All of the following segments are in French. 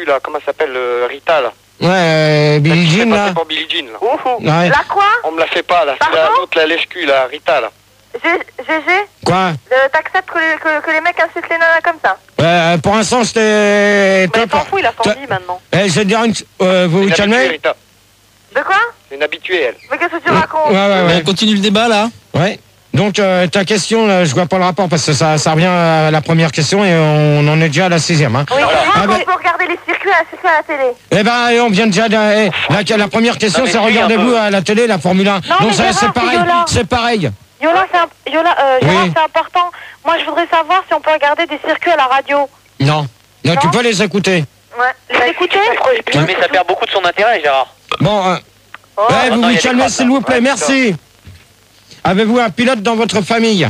LHQ, là, comment ça s'appelle, Rita, là. Ouais, Billie Jean, là. Pour Billie Jean, là. Ouais. La quoi? On me la fait pas, là. C'est l'autre, la LHQ, là, Rita, là. GG? Quoi? T'acceptes que les mecs insultent les nanas comme ça? Ouais, pour l'instant, c'était... Mais t'en fous, il a forni maintenant. Je vais te dire une... vous vous calmez? De quoi? C'est une habituée, elle. Mais qu'est-ce que tu racontes? Ouais. On continue le débat, là. Ouais. Donc, ta question, là, je vois pas le rapport parce que ça revient à la première question et on en est déjà à la 6e. Hein. Oui, on peut regarder les circuits à la télé. Eh ben, on vient déjà de... la première question, c'est regardez-vous à la télé la Formule 1. Non, Donc, mais Gérard, c'est pareil. C'est pareil. Yola, Gérard, c'est important. Moi, je voudrais savoir si on peut regarder des circuits à la radio. Non, tu peux les écouter. Ouais. Les écouter? Mais ça perd beaucoup de son intérêt, Gérard. Bon, vous vous calmez, s'il vous plaît. Merci. Avez-vous un pilote dans votre famille?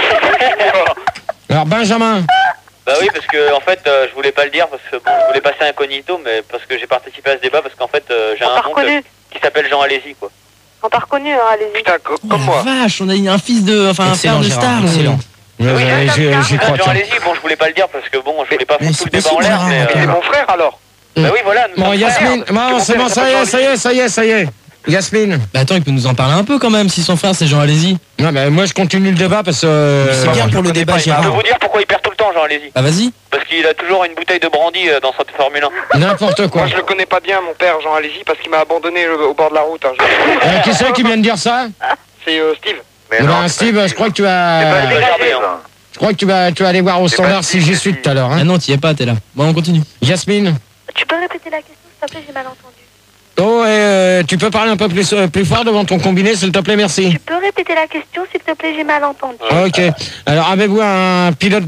Alors, Benjamin. Bah oui, parce que en fait, je voulais pas le dire parce que je voulais passer incognito, mais parce que j'ai participé à ce débat parce qu'en fait, j'ai un oncle qui s'appelle Jean Alési, quoi. On t'a reconnu, hein, allez-y. Putain, comme moi. Vache, on a un fils de... Enfin, un frère de star. Excellent. J'y crois. Jean Alési, bon, je voulais pas le dire parce que bon, je voulais pas foutre tout le débat en l'air, mais... C'est mon frère, alors. Bah oui, voilà. Bon, Yasmine, c'est bon, ça y est. Yasmine. Bah attends, il peut nous en parler un peu quand même, si son frère c'est Jean Alési. Non, mais moi je continue le débat parce que... C'est bien pour le débat, Gérard. Je peux vous dire pourquoi il perd tout le temps, Jean Alési. Ah, vas-y. Parce qu'il a toujours une bouteille de brandy dans sa Formule 1. N'importe quoi. Moi, je le connais pas bien, mon père, Jean Alési, parce qu'il m'a abandonné au bord de la route. Qui c'est qui vient de dire ça? C'est Steve. Mais non, Steve, je crois que tu vas... Je crois que tu vas aller voir au standard si j'y suis tout à l'heure. Ah non, t'y es pas, t'es là. Bon, on continue. Tu Yasmine. peux répéter la question, s'il te plaît, j'ai mal entendu. Oh, tu peux parler un peu plus fort devant ton combiné, s'il te plaît, merci. Tu peux répéter la question, s'il te plaît, j'ai mal entendu. Ok. Alors, avez-vous un pilote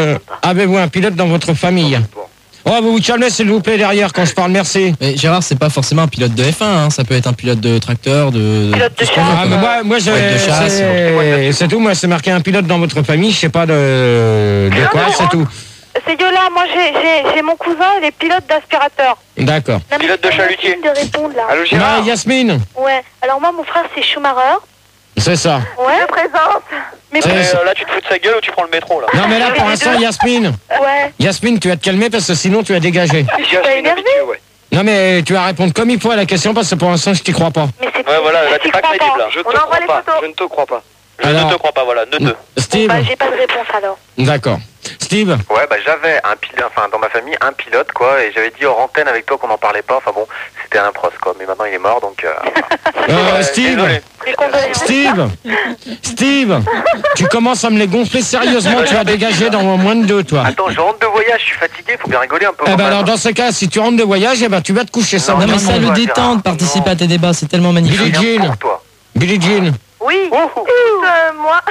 dans votre famille? Oh, vous vous calmez, s'il vous plaît, derrière, quand je parle, merci. Mais Gérard, c'est pas forcément un pilote de F1, hein. Ça peut être un pilote de tracteur, Pilote de chasse. Ah, mais moi c'est tout, moi, c'est marqué un pilote dans votre famille, je sais pas de quoi, c'est tout. C'est Yola, moi j'ai mon cousin, il est pilote d'aspirateur. D'accord. Pilote de chalutier. De répondre là. Allô, Gérard. Yasmine. Ouais, alors moi mon frère c'est Schumacher. C'est ça. Ouais. Je présente. Mais là, tu te fous de sa gueule ou tu prends le métro, là? Non, mais là, pour l'instant, Yasmine. Ouais. Yasmine, tu vas te calmer parce que sinon, tu vas dégager. Je suis pas énervée. Non, mais tu vas répondre comme il faut à la question parce que pour l'instant, je t'y crois pas. Mais c'est ouais, voilà, là, t'es pas crédible, là. Je ne te crois pas. Je ne te crois pas, voilà, ne te. Steve. Bah, j'ai pas de réponse alors. D'accord. Steve. Ouais, bah j'avais un pilote, enfin dans ma famille un pilote quoi, et j'avais dit hors antenne avec toi qu'on n'en parlait pas. Enfin bon, c'était un pros quoi, mais maintenant il est mort donc. Steve. Steve. Tu commences à me les gonfler sérieusement, tu vas dégager dans moins de 2 toi. Attends, je rentre de voyage, je suis fatigué, faut bien rigoler un peu. Eh ben alors dans ce cas, si tu rentres de voyage, eh ben tu vas te coucher ça. Non mais ça le détend de participer à tes débats, c'est tellement magnifique. Billie Jean. Oui. Moi.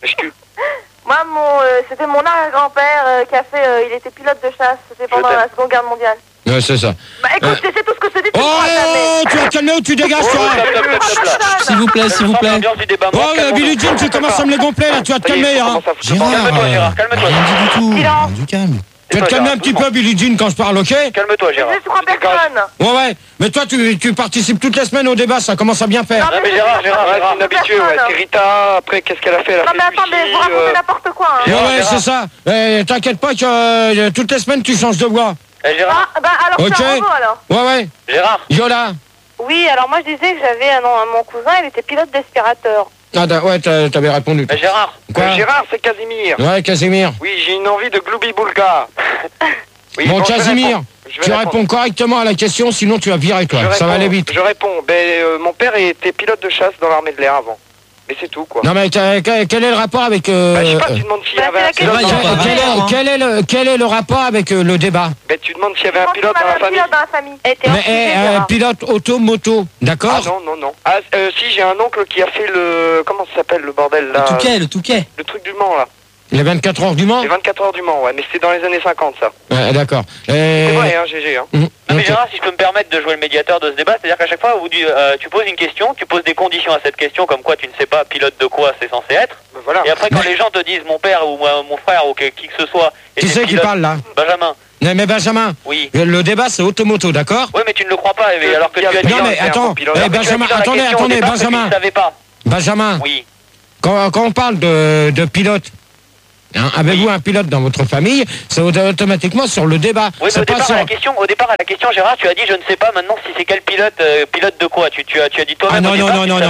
C'était mon arrière-grand-père qui a fait, il était pilote de chasse, c'était pendant la Seconde Guerre mondiale. Ouais, c'est ça. Bah écoute, c'est tout ce que je te dis, tu tu vas te calmer ou tu dégages toi? S'il vous plaît. Oh, Billie Jean, tu commences à me les gonfler là, tu vas te calmer hein. Gérard, calme-toi. Rien du tout. Du calme. Tu vas te calmer un petit peu, Billie Jean, quand je parle, ok? Calme-toi, Gérard. Je crois personne. Ouais, mais toi, tu participes toutes les semaines au débat, ça commence à bien faire. Non, mais Gérard, c'est une habituée, ouais. C'est Rita, après, qu'est-ce qu'elle a fait? Non, mais attendez, vous racontez n'importe quoi. Hein. Ouais, c'est ça. T'inquiète pas que toutes les semaines, tu changes de voix. Gérard. Bah alors, c'est un robot alors. Ouais. Gérard. Yola. Oui, alors moi je disais que j'avais mon cousin, il était pilote d'aspirateur. Ah, ouais, t'avais répondu. Gérard. Quoi? Gérard, c'est Casimir. Ouais, Casimir. Oui, j'ai une envie de Gloubi-Boulga. Oui, bon, Casimir, tu réponds correctement à la question, sinon tu vas virer, toi. Ça va aller vite. Je réponds. Mon père était pilote de chasse dans l'armée de l'air avant. Mais c'est tout, quoi. Non, mais quel est le rapport avec... je sais pas, tu demandes s'il y avait un pilote. Quel est le rapport avec le débat? Tu demandes s'il y avait un pilote dans la famille. Mais pilote auto-moto, d'accord? Ah non. Ah, si, j'ai un oncle qui a fait le... Comment ça s'appelle, le bordel, là? Le Touquet. Le truc du Mans, là. Les 24 heures du Mans? Les 24 heures du Mans, ouais, mais c'était dans les années 50, ça. Ouais, d'accord. C'est vrai, hein, GG, hein. Mais Gérard, si je peux me permettre de jouer le médiateur de ce débat, c'est-à-dire qu'à chaque fois, tu poses une question, tu poses des conditions à cette question, comme quoi tu ne sais pas pilote de quoi c'est censé être. Voilà. Et après, quand les gens te disent mon père ou mon frère ou qui que ce soit... Qui c'est qui parle, là? Benjamin. Mais Benjamin, oui. Le débat c'est automoto, d'accord? Oui, mais tu ne le crois pas, alors que tu as dit... Non, mais attends, Benjamin, attendez, Benjamin. Tu ne savais pas. Benjamin. Oui. Quand on parle de pilote, Hein, avez-vous un pilote dans votre famille? C'est automatiquement sur le débat. Oui, mais au départ, à la question, Gérard, tu as dit je ne sais pas maintenant si c'est quel pilote, pilote de quoi? Tu as dit toi-même. Ah non,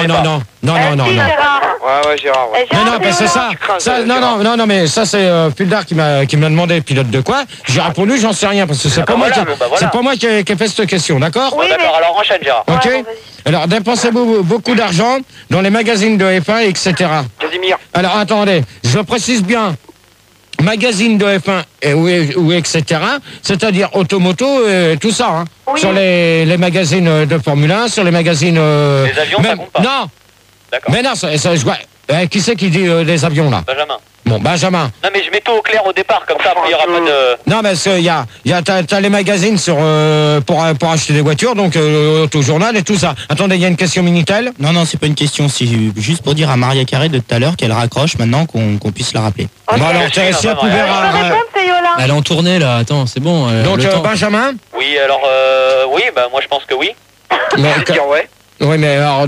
Ouais, Gérard. Ouais. Non, mais c'est ça. Non, mais ça c'est Puldar qui m'a demandé pilote de quoi. J'ai répondu, j'en sais rien parce que c'est pas moi qui ai fait cette question, d'accord? Oui, d'accord, alors enchaîne, Gérard. Ok. Ouais, alors dépensez-vous beaucoup d'argent dans les magazines de F1, etc. Casimir. Alors attendez, je précise bien. Magazine de F1 ou etc. C'est-à-dire automoto, tout ça. Hein. Oui. Sur les magazines de Formule 1, sur les magazines. Les avions, ça compte pas. Non. D'accord. Mais non, qui c'est qui dit les avions là? Benjamin. Bon, Benjamin. Non, mais je mets tout au clair au départ, comme ça, après, il n'y aura pas de... Non, parce que t'as les magazines pour acheter des voitures, donc Autojournal et tout ça. Attendez, il y a une question Minitel? Non, c'est pas une question, c'est juste pour dire à Maria Carré de tout à l'heure qu'elle raccroche maintenant, qu'on puisse la rappeler. Okay. Bon, alors, si elle pouvait... Elle est en tournée, là, attends, c'est bon. Donc, Benjamin? Oui, alors, moi, je pense que oui. Ouais. Oui, mais alors,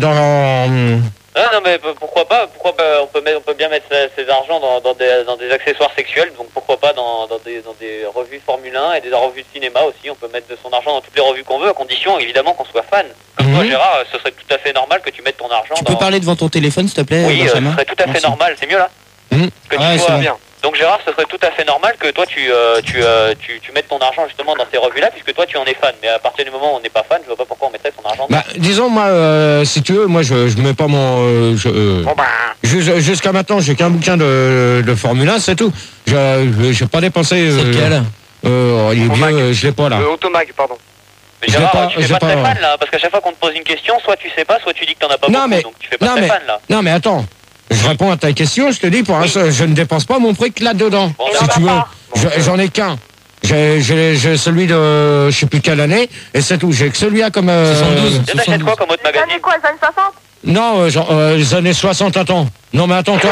non, mais pourquoi pas on peut bien mettre ses argent dans des accessoires sexuels, donc pourquoi pas dans des revues Formule 1 et des revues de cinéma aussi. On peut mettre de son argent dans toutes les revues qu'on veut, à condition évidemment qu'on soit fan. Comme toi, Gérard, ce serait tout à fait normal que tu mettes ton argent. Tu peux parler devant ton téléphone, s'il te plaît? Oui, ce serait tout à fait normal. C'est mieux là. C'est bien. Donc Gérard, ce serait tout à fait normal que toi tu mettes ton argent justement dans ces revues-là, puisque toi tu en es fan. Mais à partir du moment où on n'est pas fan, je vois pas pourquoi on mettrait son argent. Disons moi, si tu veux, moi je mets pas mon. Jusqu'à maintenant, j'ai qu'un bouquin de Formule 1, c'est tout. J'ai pas dépensé. C'est lequel? Il est vieux, je l'ai pas là. Automag, pardon. Mais Gérard, tu fais pas très fan là, parce qu'à chaque fois qu'on te pose une question, soit tu sais pas, soit tu dis que t'en as pas beaucoup, donc tu fais pas très fan là. Non mais attends. Je réponds à ta question, je te dis, pour l'instant, je ne dépense pas mon prix que là-dedans. Bon, si tu veux, j'en ai qu'un. J'ai celui de, je sais plus quelle année, et c'est tout. J'ai que celui-là comme... 72. Tu achètes quoi comme autre magazine? Les années quoi, les années 60? Non, les années 60, attends. Non mais attends, toi,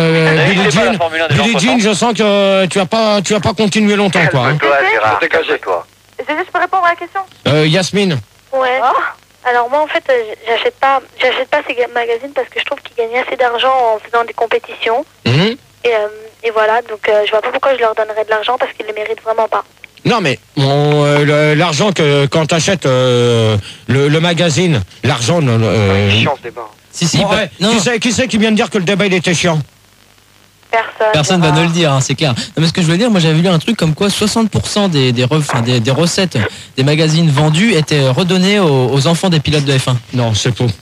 Billie Jean, je sens que tu vas pas continuer longtemps, quoi. Hein. Gérard, dégage-toi. Je peux répondre à la question? Yasmine. Ouais. Alors moi en fait j'achète pas ces magazines parce que je trouve qu'ils gagnent assez d'argent en faisant des compétitions. Et voilà, donc je vois pas pourquoi je leur donnerais de l'argent parce qu'ils le méritent vraiment pas. Non mais l'argent que quand t'achètes le magazine, l'argent chiant ce débat. Si, bon, qui c'est qui vient de dire que le débat il était chiant? Personne va nous le dire, hein, c'est clair. Non, mais ce que je veux dire, moi j'avais lu un truc comme quoi 60% des recettes des magazines vendus étaient redonnées aux enfants des pilotes de F1. Non, c'est faux.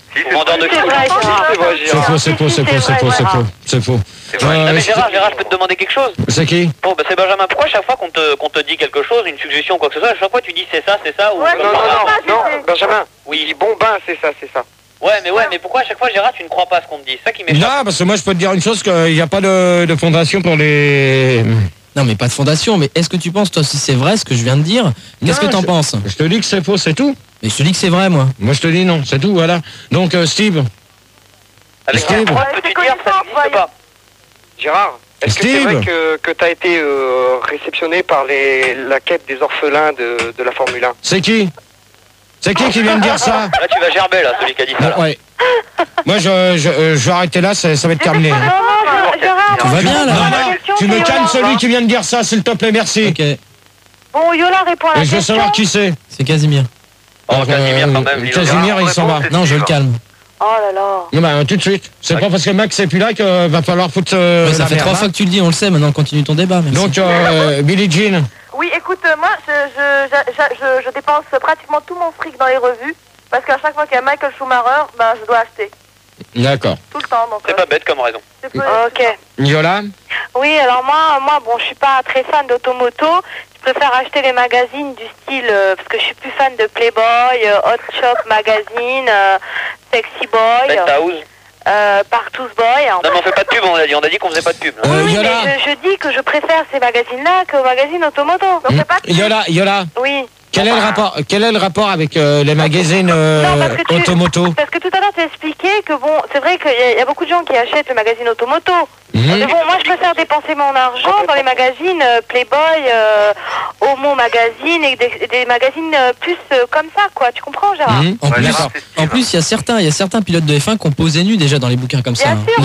C'est faux. Mais Gérard, je peux te demander quelque chose? C'est qui? Bon, c'est Benjamin. Pourquoi chaque fois qu'on te dit quelque chose, une suggestion ou quoi que ce soit, à chaque fois tu dis c'est ça ou... Non, Benjamin. Oui, bon c'est ça. Ouais, mais pourquoi à chaque fois, Gérard, tu ne crois pas à ce qu'on te dit? C'est ça qui m'échappe. Non, parce que moi, je peux te dire une chose, qu'il n'y a pas de fondation pour les... Non, mais pas de fondation, mais est-ce que tu penses, toi, si c'est vrai, ce que je viens de dire? Qu'est-ce que t'en penses? Je te dis que c'est faux, c'est tout. Mais je te dis que c'est vrai, moi. Moi, je te dis non, c'est tout, voilà. Donc, Steve. Avec Steve, peux-tu dire que ça n'existe pas? Gérard, est-ce que c'est vrai que tu as été réceptionné par la quête des orphelins de la Formule 1? C'est qui? C'est qui vient de dire ça? Là, tu vas gerber, là, celui qui a dit ça. Ouais. Moi, je vais arrêter là, ça va être terminé. Tu vas bien, là? Tu me calmes celui qui vient de dire ça, s'il te plaît, merci. Ok. Bon, Yola répond à la question. Je veux savoir qui c'est. C'est Casimir. Casimir, quand même. Casimir, il s'en va. Non, je le calme. Oh là là. Non, tout de suite. C'est pas parce que Max n'est plus là qu'il va falloir foutre... ça fait 3 fois que tu le dis, on le sait, maintenant continue ton débat. Merci. Donc, Billie Jean. Oui, écoute, moi, je dépense pratiquement tout mon fric dans les revues, parce qu'à chaque fois qu'il y a Michael Schumacher, je dois acheter. D'accord. Tout le temps, donc... C'est pas bête comme raison. Ok. Yola? Oui, alors moi, bon, je suis pas très fan d'automoto. Je préfère acheter les magazines du style, parce que je suis plus fan de Playboy, Hot Shop Magazine, Sexy Boy, Partous Boy. Non, mais on fait pas de pub, on a dit qu'on faisait pas de pub. Oui, mais je dis que je préfère ces magazines-là qu'aux magazines automoto. Donc c'est pas de pub. Yola. Oui. Quel est le rapport avec les magazines automoto? Parce que tout à l'heure, tu as expliqué que bon, c'est vrai qu'il y a beaucoup de gens qui achètent le magazine Automoto. Mais bon, moi, je préfère dépenser mon argent dans les magazines Playboy, Homo Magazine et des magazines plus comme ça, quoi. Tu comprends, Gérard? En plus, il y a certains pilotes de F1 qui ont posé nu déjà dans les bouquins comme ça. Bien sûr,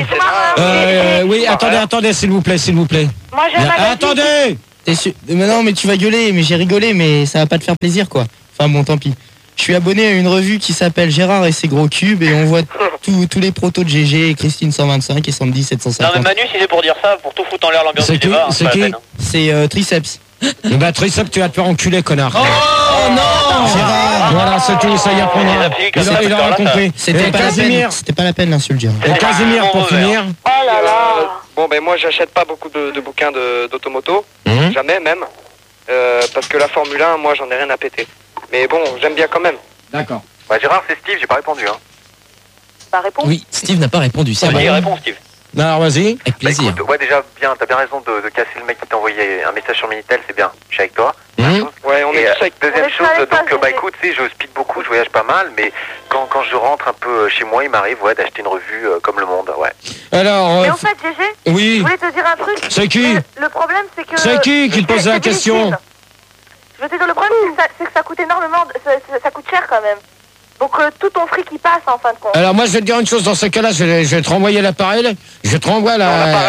moi, oui, attendez, s'il vous plaît. moi, j'ai un magazine. Attendez! T'es sûr? Mais non, mais tu vas gueuler, mais j'ai rigolé, mais ça va pas te faire plaisir, quoi. Enfin bon, tant pis. Je suis abonné à une revue qui s'appelle Gérard et ses gros cubes et on voit tous les protos de GG, Christine 125 et Sandy 750. Non mais Manu, si c'est pour dire ça, pour tout foutre en l'air l'ambiance du débat, c'est qui? C'est Triceps. Bah Triceps, tu vas te faire enculer, connard. Oh non, Gérard. Voilà, c'est tout, ça y apprendra. Il aura compris. C'était pas la peine l'insulte, Gérard. Et Casimir, pour finir. Oh là là. Bon, ben moi, j'achète pas beaucoup de bouquins d'automoto. Jamais, même. Parce que la Formule 1, moi, j'en ai rien à péter. Mais bon, j'aime bien quand même. D'accord. Bah Gérard, c'est Steve, j'ai pas répondu. Hein. Bah, réponds. Oui, Steve n'a pas répondu. C'est Il bon. répond, Steve. Alors, vas-y. Avec plaisir. Écoute, ouais, déjà, bien, t'as bien raison de casser le mec qui t'a envoyé un message sur Minitel, c'est bien. Je suis avec toi. Ouais, on est tous avec. Deuxième chose, donc, bah écoute, tu sais, je speed beaucoup, je voyage pas mal, mais quand je rentre un peu chez moi, il m'arrive, d'acheter une revue comme Le Monde, ouais. Alors, Mais en fait, GG, oui. je voulais te dire un truc. C'est qui? Le problème, c'est que... C'est qui te pose la question? Je veux te dire, le problème, c'est que ça coûte énormément, ça coûte cher quand même. Donc tout ton fric qui passe en fin de compte. Alors moi je vais te dire une chose, dans ce cas-là, je vais te renvoyer l'appareil, je te renvoie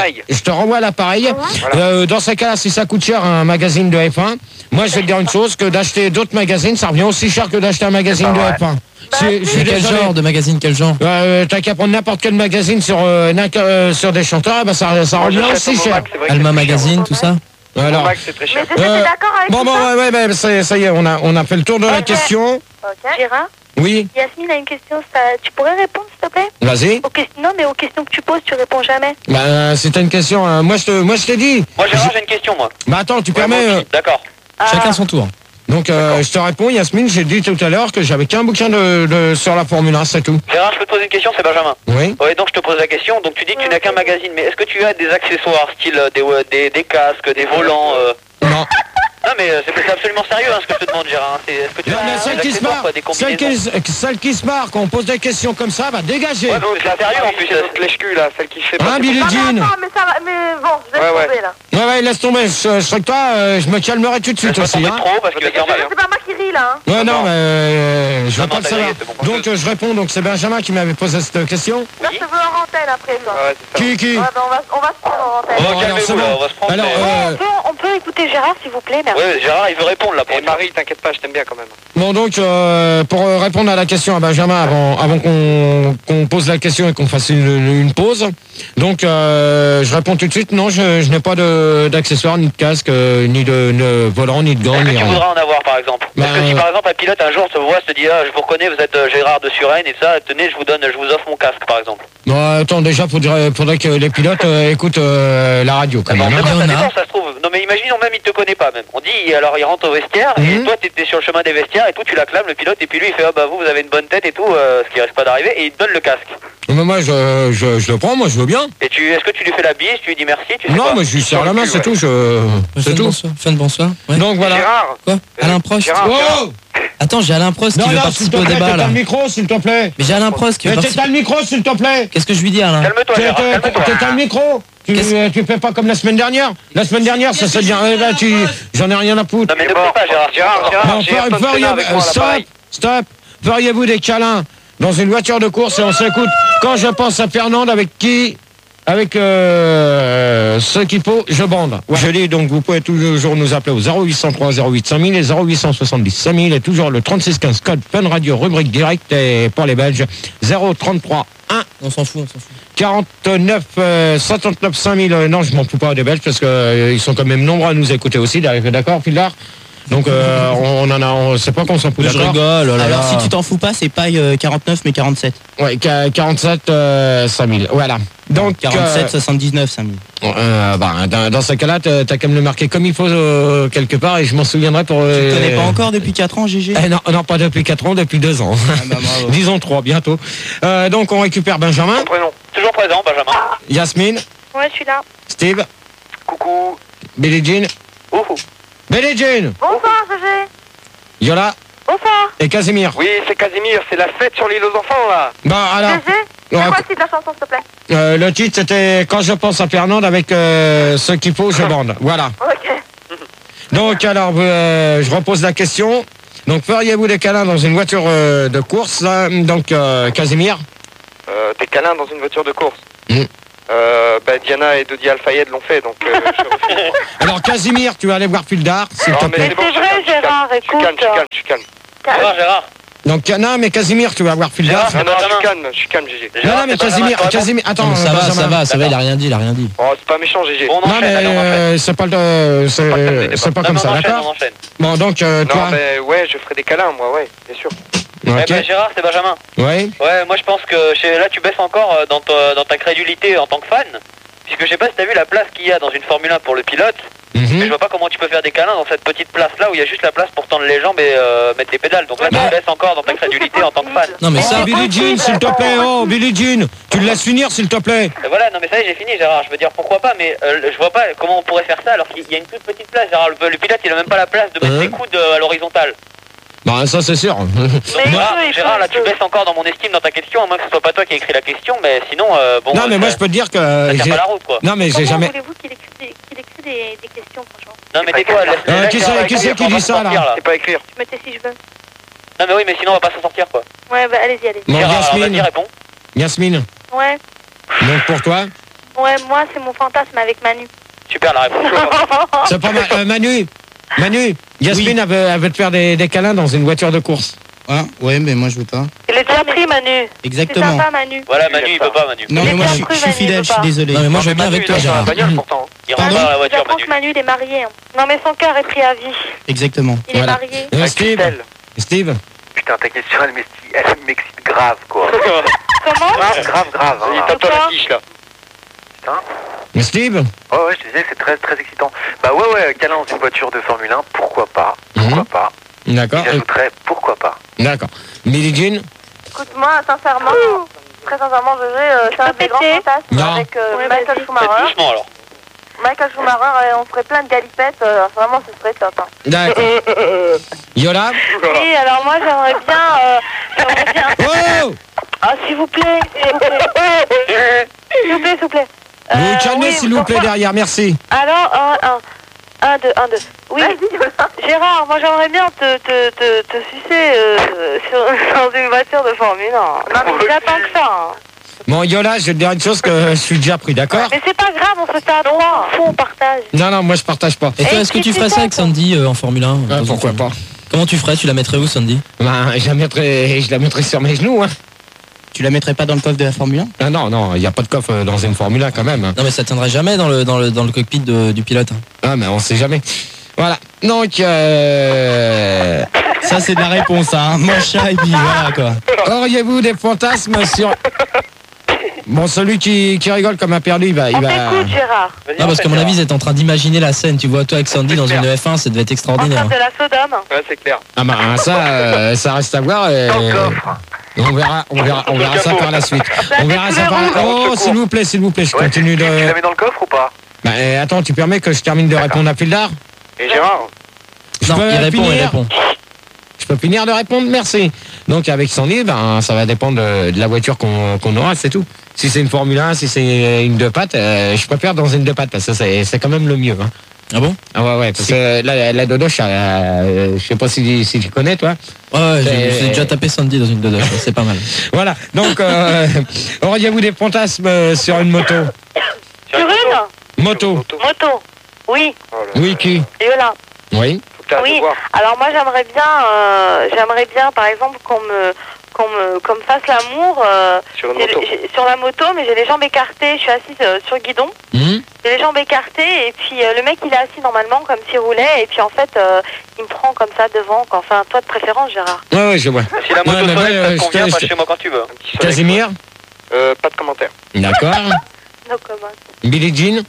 l'appareil. Dans ce cas-là, si ça coûte cher un magazine de F1, moi je vais te dire une chose, que d'acheter d'autres magazines, ça revient aussi cher que d'acheter un magazine de F1. Quel genre de magazine, quel genre? T'as qu'à prendre n'importe quel magazine sur des chanteurs, bah, ça revient aussi cher. Alma Magazine, tout ça? Alors, C'est très cher. Mais t'es d'accord avec bon, tout ça? ça y est, on a fait le tour de la question. Ok. Gérard, Oui, Yasmine a une question, tu pourrais répondre s'il te plaît? vas-y. Non, mais aux questions que tu poses, tu réponds jamais. Bah, c'était une question. Moi, je t'ai dit. Moi Gérard, j'ai une question, moi. Bah, attends, tu permets. D'accord. Chacun son tour. Donc, je te réponds, Yasmine. J'ai dit tout à l'heure que j'avais qu'un bouquin sur la Formule 1, c'est tout. Gérard, je peux te poser une question, c'est Benjamin. Oui. Ouais, donc je te pose la question. Donc tu dis que tu n'as qu'un magazine, mais est-ce que tu as des accessoires, style des casques, des volants Non. Non mais c'est absolument sérieux ce que je te demande, Gérard. Est-ce que tu Non, mais as celle des qui se accessoires, marre, quoi, des combinaisons? celle qui se marre, quand on pose des questions comme ça, va dégager. Ouais, mais c'est sérieux en plus. C'est notre lèche-cul, là, celle qui fait pas. Hein, Billie Non, mais Jean? attends, mais ça va, mais bon, je laisse tomber là. Ouais, laisse tomber. Je serais que toi, je me calmerai tout de suite aussi. Hein. Trop parce que c'est normal. C'est pas moi qui ris là, hein. Ouais, non, mais je veux Non, pas le ça y savoir. est, c'est bon. Donc, je réponds. Donc, c'est Benjamin qui m'avait posé cette question. Là, je te veux en antenne après, toi. Ouais, c'est ça. Qui Ouais, bah, on va se prendre en antenne. Oh, alors, calmez-vous c'est là, bon. on va se prendre. Alors, On peut écouter Gérard, s'il vous plaît, merci. Ouais, Gérard, il veut répondre là pour Et Marie, t'inquiète pas, je t'aime bien quand même. Bon, donc, pour répondre à la question à Benjamin, avant qu'on pose la question et qu'on fasse une pause, donc, je réponds tout de suite. Non, je n'ai pas d'accessoires, ni de casque, ni de volant, ni de gants, Est-ce que ni tu rien. voudrais en avoir par exemple? Est-ce que si par exemple un pilote un jour te voit, se dit je vous reconnais, vous êtes Gérard de Suresnes et ça, tenez, je vous offre mon casque par exemple. Bon, attends, déjà, faudrait que les pilotes écoutent la radio quand même. Ça Hein. dépend, ça se trouve. Non mais imaginons même il te connaît pas même. On dit alors il rentre au vestiaire et toi t'étais sur le chemin des vestiaires et tout, tu l'acclames le pilote et puis lui il fait vous avez une bonne tête et tout, ce qui risque pas d'arriver et il te donne le casque. Mais moi, je le prends, moi, je veux bien. Et est-ce que tu lui fais la bise, tu lui dis merci, tu sais Non, quoi? mais je lui serre la main, c'est tout. C'est tout. Bonsoir. Ouais. Donc voilà. Gérard, Quoi? Alain Prost? Gérard, Oh Attends, j'ai Alain Prost qui non, veut non, s'il te participer au plaît, débat t'as là. le micro, s'il te plaît. Mais j'ai Alain Prost qui veut Mais participer. t'as le micro, s'il te plaît. Qu'est-ce que je lui dis, Alain? Calme-toi Gérard, calme-toi. T'as le micro. Tu fais pas comme la semaine dernière. La semaine dernière, ça s'est bien. J'en ai rien à foutre. Non mais ne pleure pas Gérard. Non, j'ai Ayrton Senna avec moi, là, pareil. stop. Feriez-vous des câlins dans une voiture de course et on s'écoute. Quand je pense à Fernande, avec ce qu'il faut, je bande. Ouais. Je dis donc, vous pouvez toujours nous appeler au 0803 08 5000 et 0870 5000 et toujours le 3615 code Fun Radio rubrique direct et pour les Belges 033 1 On s'en fout. 49 59 5000. Non, je m'en fous pas des Belges parce que ils sont quand même nombreux à nous écouter aussi. D'accord, Philard? Donc c'est pas qu'on s'en fout. Je D'accord. rigole. Oh là Alors là. si tu t'en fous pas, c'est pas 49 mais 47. Ouais, 47 5000. Voilà. Donc 47 79 5000. dans ce cas-là, t'as qu'à me le marquer comme il faut quelque part et je m'en souviendrai pour. Tu connais pas encore depuis 4 ans, GG? Non, pas depuis 4 ans, depuis 2 ans. Bravo. Disons 3 bientôt. Donc on récupère Benjamin, prénom. Toujours présent Benjamin. Yasmine, Ouais, je suis là. Steve, Coucou. Billie Jean. Ouh. Billie Jean. Bonsoir, GG. Yola Bonsoir. et Casimir. Oui, c'est Casimir, c'est la fête sur l'île aux enfants, là. Bah alors, GG, c'est quoi le titre de la chanson, s'il te plaît? le titre c'était Quand je pense à Fernande avec ce qu'il faut, je bande. Voilà. Ok. Donc alors, je repose la question. Donc feriez-vous des câlins dans une voiture de course là Donc Casimir. Des câlins dans une voiture de course. Mm. Diana et Dodi Alfayed l'ont fait, donc je refuse. Alors Casimir, tu vas aller voir Pildar, s'il te Non, mais plaît. c'est bon, C'est vrai, Gérard, je suis calme, je suis calme. Gérard. Donc non, mais Casimir, tu vas voir Pildar. Non, je suis calme, GG. Non, mais Casimir, attends, Non, mais ça Benjamin. va, il a rien dit. Oh, c'est pas méchant, GG. Bon, on Non, enchaîne, allez, on mais enchaîne. c'est pas le, c'est pas Non, comme mais ça, on enchaîne, d'accord? on enchaîne. Bon, donc Non, toi, mais ouais, je ferai des câlins, moi, ouais, bien sûr. ok, Gérard, c'est Benjamin. ouais. Ouais, moi je pense que là tu baisses encore dans ta crédulité en tant que fan. Puisque je sais pas si t'as vu la place qu'il y a dans une Formule 1 pour le pilote. Mhm. Je vois pas comment tu peux faire des câlins dans cette petite place là où il y a juste la place pour tendre les jambes et mettre des pédales. Donc là tu baisses encore dans ta crédulité en tant que fan. Non mais Oh, ça, Billie Jean, s'il te plaît, oh, Billie Jean, tu le laisses finir, s'il te plaît. Et voilà, non mais ça y est, j'ai fini Gérard. Je veux dire pourquoi pas, mais je vois pas comment on pourrait faire ça alors qu'il y a une toute petite place. Gérard, le pilote il a même pas la place de mettre ses coudes à l'horizontale. Bah ça c'est sûr. Gérard, là tu baisses encore dans mon estime dans ta question, à moins que ce soit pas toi qui as écrit la question, mais sinon bon. Non, mais moi je peux te dire que ça tient j'ai... pas la route quoi. Non, mais j'ai Comment jamais... voulez-vous qu'il écrit des questions, franchement? Non mais tais-toi, laisse qui Gérard c'est écrire, qui on va dit s'en ça, là sortir, C'est pas écrire. Je me tais si je veux. Non mais oui, mais sinon on va pas s'en sortir quoi. Ouais, bah allez-y, allez-y. Bon, Gérard, alors, vas-y, Yasmine, réponds. Yasmine, Ouais. donc pour toi, Ouais, moi, c'est mon fantasme avec Manu. Super la réponse. c'est pas Manu, Yasmine elle veut te faire des câlins dans une voiture de course. Ah, ouais, mais moi je veux pas. Il est déjà pris, Manu. C'est Exactement. sympa, Manu. Voilà, Manu il peut pas, Manu. Non, Il mais est moi bien je cru, suis Manu, fidèle, il je suis veut pas. désolé. non mais moi je vais bien Manu, avec toi, il est dans la Gérard. bagnole, pourtant. Il rentre Pardon pas dans la voiture, J'apprends que Manu. Manu, il est marié. Hein. Non, mais son cœur est pris à vie. Exactement. Il est Voilà. marié. Steve, Putain, ta question, elle m'excite grave, quoi. Comment? Grave, Il hein. tape la quiche, là. Putain. Steve, Ouais, je te disais que c'est très, très excitant. Bah ouais, câlin dans une voiture de Formule 1, pourquoi pas. d'accord, Et j'ajouterais, pourquoi pas. d'accord. Billie Jean, Écoute, moi, sincèrement, très sincèrement, c'est un des grands fantasmes Non. avec Faites Michael Schumacher. doucement alors. Michael Schumacher, on ferait plein de galipettes. Vraiment, ce serait top. Hein. d'accord. Yola, Oui, alors moi, j'aimerais bien... oh, Ah, s'il vous plaît, s'il vous plaît. S'il vous plaît, s'il vous plaît. vous vous calmez oui, s'il vous plaît pourquoi- derrière, merci. Alors, un, deux. Oui, Gérard, moi j'aimerais bien te sucer dans une voiture de Formule 1. Non, mais j'attends que ça. Hein. Bon Yola, je vais te dire une chose que je suis déjà pris, d'accord? Mais c'est pas grave, on se fait à trois. On partage. Non, moi je partage pas. Et toi, est-ce que tu ferais ça avec Sandy en Formule 1? Ah, pourquoi pas? Comment tu ferais? Tu la mettrais où, Sandy? Ben, je la mettrai sur mes genoux, hein. Tu la mettrais pas dans le coffre de la Formule 1? Ah non, il n'y a pas de coffre dans une Formule 1 quand même. Non mais ça tiendrait jamais dans le cockpit du pilote. Ah, mais on sait jamais. Voilà. Donc, Ça c'est de la réponse, hein. Mon chat et puis voilà quoi. auriez-vous des fantasmes sur... Bon, celui qui rigole comme un perdu, il va... On t'écoute, Gérard. Non parce qu'à mon avis, ils étaient en train d'imaginer la scène. Tu vois toi avec Sandy dans une F1, ça devait être En extraordinaire. train de la Sodome. Ouais, c'est clair. Ah ben ça reste à voir. Et... Dans le coffre. On verra ça par la suite. On verra ça par la... Oh, s'il vous plaît, je Ouais, continue tu la de... mets dans le coffre ou pas? Bah, attends, tu permets que je termine de répondre à Pildar? Et Gérard, Je Non, peux il répond. Je peux finir de répondre, merci. Donc avec Sandy, ben, ça va dépendre de la voiture qu'on aura, c'est tout. Si c'est une Formule 1, si c'est une deux pattes, je préfère dans une deux pattes, parce que c'est quand même le mieux. Hein. Ah bon? Ah ouais, parce que la Dodoche, je sais pas si tu connais, toi. Ouais, j'ai déjà tapé Sandy dans une Dodoche, c'est pas mal. Voilà, donc, auriez-vous des fantasmes sur une moto? Sur une Moto. moto. Oui, oh là, Oui, qui? Yola. Oui. faut que t'arrêtes Oui, de voir. alors moi j'aimerais bien par exemple qu'on me fasse l'amour Sur une moto. sur la moto, mais j'ai les jambes écartées, je suis assise sur le guidon, Hum. j'ai les jambes écartées et puis le mec il est assis normalement comme s'il roulait et puis en fait il me prend comme ça devant, quoi. Enfin toi de préférence Gérard. Ouais, je vois. Si la moto Ouais, mais sonne, ouais, ça te je convient, te- passe je te- chez moi quand tu veux. Un petit soleil. Casimir? Pas de commentaire. D'accord. Donc comment Billie Jean?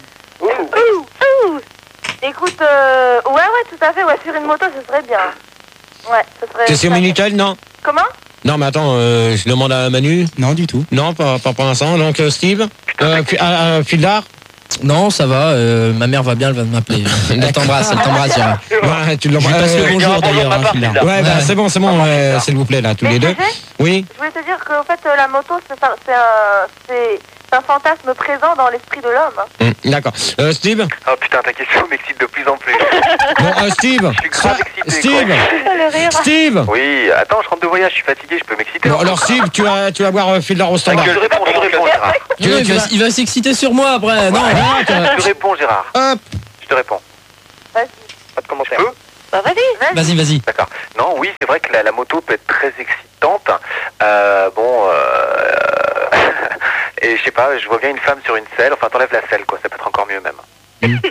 Écoute, ouais tout à fait, ouais sur une moto ce serait bien. Ouais, ce serait... T'es sur Minitel, non? Comment? Non, mais attends, je demande à Manu. Non du tout. Non, pas pour l'instant. Donc, Steve, Fildar, Non, ça va. Ma mère va bien, elle va m'appeler. Elle t'embrasse, Gérard. Ouais, tu Je lui passe le bonjour d'ailleurs. hein, Phil. Ouais, bah, c'est bon, s'il vous plaît, là, tous les deux. Oui. Je voulais te dire qu'en fait, la moto, c'est un fantasme présent dans l'esprit de l'homme. D'accord. Steve. Oh putain, ta question m'excite de plus en plus. Bon, Steve. Je suis grave excité. Steve. Le rire. Steve. Oui, attends, je rentre de voyage, je suis fatigué, je peux m'exciter. Bon, alors Steve, tu vas voir Fiddler au standard. Je réponds, Gérard. Non, il va s'exciter sur moi après. Non, Je réponds, Gérard. Hop. Je te réponds. Vas-y. Pas de commentaire. Tu peux ? Bah vas-y. vas-y. D'accord. Non, oui, c'est vrai que la moto peut être très excitante. Et je sais pas, je vois bien une femme sur une selle. Enfin, t'enlèves la selle, quoi. Ça peut être encore mieux, même.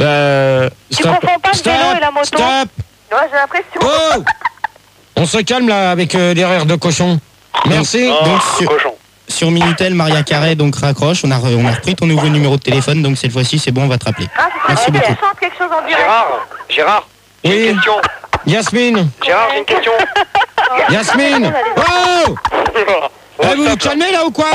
Tu confonds pas le vélo et la moto. Stop. Ouais, j'ai l'impression. Oh. On se calme là avec des rires de cochon. Merci. Donc Cochon. sur Minitel, Maria Carré donc raccroche. On a repris ton nouveau numéro de téléphone, donc cette fois-ci c'est bon, on va te rappeler. Ah, Merci beaucoup. chante quelque chose en direct. Gérard, j'ai Oui. une question. Yasmine. Gérard, j'ai une question. Yasmine. Oh. Vous vous calmez là ou quoi?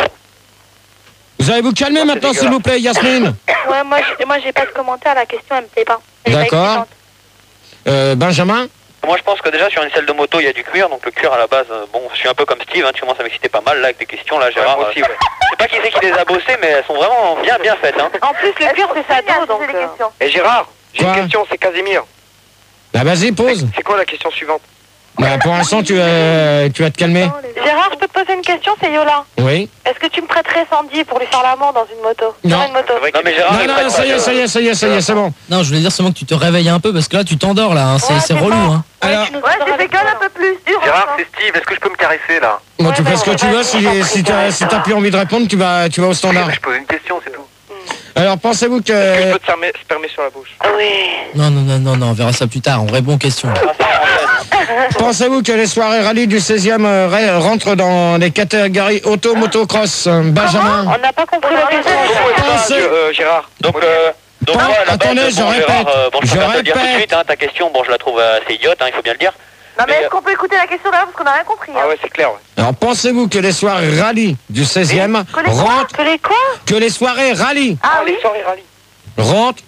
Vous allez vous calmer maintenant s'il vous plaît, Yasmine. Ouais, moi j'ai pas de commentaire, la question elle me plaît pas. Elle est pas D'accord. excitante. Benjamin. Moi, je pense que déjà sur une selle de moto, il y a du cuir, donc le cuir à la base, bon, je suis un peu comme Steve, hein, tu commences à m'exciter pas mal là avec tes questions, là, Gérard. moi aussi, ouais. Je sais pas qui c'est qui les a bossées, mais elles sont vraiment bien faites, hein. En plus, le cuir c'est sa dos, donc. Et Gérard, j'ai Quoi une question, c'est Casimir. Bah vas-y, pose. C'est quoi la question suivante? Bah pour l'instant tu vas te calmer. Gérard, je peux te poser une question, c'est Yola. Oui. Est-ce que tu me prêterais Sandy pour lui faire l'amour dans une moto? Non. Sur une moto. Non, mais Gérard, il Non, prête ça y pas, est, c'est bon. Non, je voulais dire seulement que tu te réveilles un peu parce que là tu t'endors là. Hein. C'est Ouais, relou. bon. Hein. Alors, Ouais, j'ai fait gueule un peu plus dur. Gérard, c'est Steve, est-ce que je peux me caresser, là? bon, tu fais ce que tu veux. Si t'as plus envie de répondre, tu vas au standard. Je pose une question, c'est tout. Alors pensez-vous Est-ce que je que peux te spermer sur la bouche? Oui. Non, on verra ça plus tard. On répond aux questions. Pensez-vous que les soirées rallye du 16e rentrent dans les catégories auto motocross? Benjamin. On n'a pas compris la question. Gérard. Donc Pas- moi, à la attendez, base, je répète. Gérard, bon, je Je préfère te le dire tout de répète. suite, hein, ta question, bon, je la trouve assez idiote, hein, il faut bien le dire. Non, mais Mais, est-ce qu'on peut écouter la question d'abord parce qu'on n'a rien compris? Ah ouais, c'est clair, ouais. Alors pensez-vous que les soirées rallye du 16e Que les quoi? rentrent? Que les quoi? Que les soirées rallye Ah oui. Les soirées rallye. rentrent?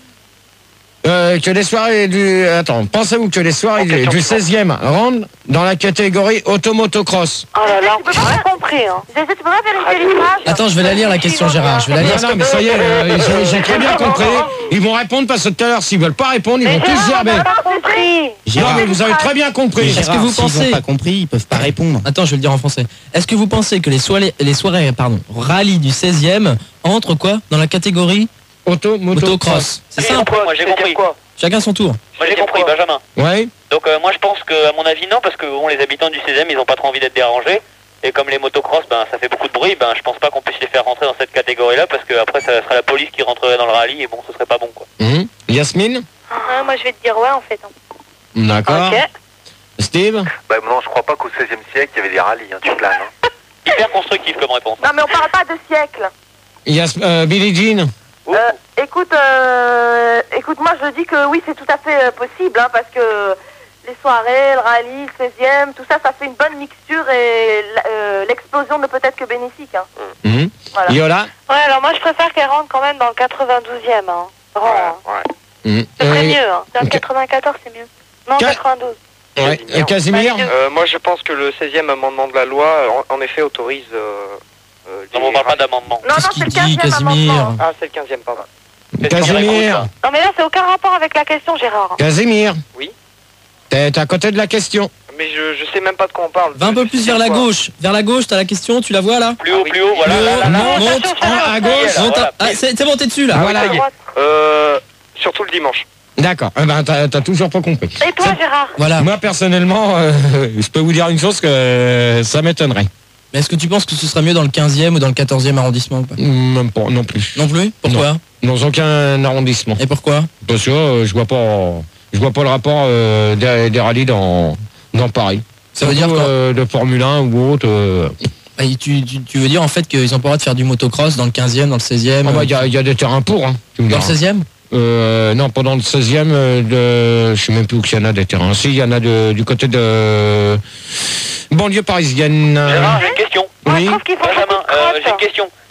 Que les soirées du... Attends, pensez-vous que les soirées du 16e rentrent dans la catégorie auto-motocross? Oh là là, tu peux pas rien compris. Hein. Tu peux pas vérifier l'image? Attends, je vais la lire la question, Gérard. Je vais la lire. Non, mais ça y est, j'ai très bien compris. Ils vont répondre parce que tout à l'heure, s'ils veulent pas répondre, ils vont tous gerber. On n'a pas compris. Non, mais vous avez très bien compris. Est-ce que vous s'ils pensez- n'ont pas compris, ils peuvent pas répondre. Attends, je vais le dire en français. Est-ce que vous pensez que les soirées rallye du 16e entrent quoi dans la catégorie Auto-motocross. motocross? C'est ça? Moi, j'ai compris. Quoi? Chacun son tour. Moi, j'ai compris, Benjamin. Ouais. Donc moi, je pense que, à mon avis, non, parce que bon, les habitants du 16e, ils ont pas trop envie d'être dérangés. Et comme les motocross, ben, ça fait beaucoup de bruit, ben, je pense pas qu'on puisse les faire rentrer dans cette catégorie-là, parce que après, ça serait la police qui rentrerait dans le rallye, et bon, ce serait pas bon, quoi. Yasmine. Moi, je vais te dire ouais, en fait. D'accord. Ok. Steve. Bah non, je crois pas qu'au 16e siècle, il y avait des rallyes, hein, tu planes. Hein. Hyper constructif comme réponse. Non, mais on parle pas de siècle. Billie Jean. Écoute, moi je dis que oui, c'est tout à fait possible, hein, parce que les soirées, le rallye, le 16e, tout ça, ça fait une bonne mixture et l'explosion ne peut être que bénéfique. Hein. Voilà. Yola. Ouais, alors moi je préfère qu'elle rentre quand même dans le 92e. Hein. Rang, hein. Ce serait mieux. Hein. Dans le 94, c'est mieux. Non, 92. Ouais. Casimir. Moi, je pense que le 16e amendement de la loi, en effet, autorise... Non, on parle pas d'amendement. Non, c'est le 15e amendement. Ah, c'est le 15e, pardon. Casimir. Non, mais là, c'est aucun rapport avec la question, Gérard. Casimir. Oui. T'es à côté de la question. Mais je sais même pas de quoi on parle. Va un peu plus vers la gauche. Vers la gauche, t'as la question, tu la vois là? Plus haut, voilà. Plus haut, Là. monte, à gauche, monte. Ah, c'est bon, t'es dessus là. Voilà. Surtout le dimanche. D'accord. T'as toujours pas compris. Et toi, Gérard? Voilà. Moi, personnellement, je peux vous dire une chose que ça m'étonnerait. Mais est-ce que tu penses que ce sera mieux dans le 15e ou dans le 14e arrondissement ou pas? Même pas, non plus. Non plus? Pourquoi? Dans aucun arrondissement. Et pourquoi? Parce que je vois pas le rapport des rallyes dans Paris. Ça veut dire quoi? De Formule 1 ou autre. Tu veux dire en fait qu'ils ont pas le droit de faire du motocross dans le 15e, dans le 16e? Il y a des terrains pour. Hein, tu me Dans le diras. 16e? Non, pas dans le 16e. Je sais même plus où il y en a des terrains. Si, il y en a du côté de banlieue parisienne. Gérard, j'ai une question. Oui. Je trouve qu'il faut Benjamin, beaucoup de j'ai une question.